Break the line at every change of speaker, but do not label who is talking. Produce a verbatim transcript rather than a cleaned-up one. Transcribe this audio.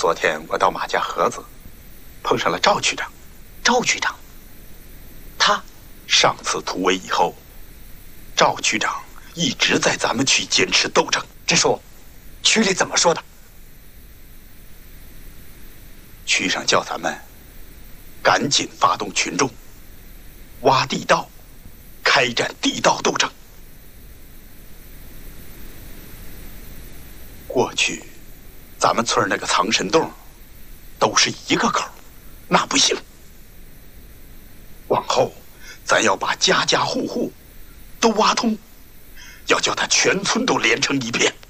昨天我到马家河子，碰上了赵区长。
赵区长，他
上次突围以后，赵区长一直在咱们区坚持斗争。
支书，区里怎么说的？
区上叫咱们赶紧发动群众，挖地道，开展地道斗争。过去，咱们村那个藏身洞，都是一个口，那不行。往后，咱要把家家户户都挖通，要叫他全村都连成一片。